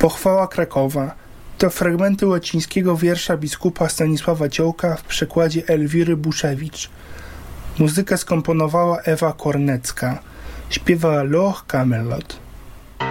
Pochwała Krakowa to fragmenty łacińskiego wiersza biskupa Stanisława Ciołka w przekładzie Elwiry Buszewicz. Muzykę skomponowała Ewa Kornecka. Śpiewa Loch Camelot.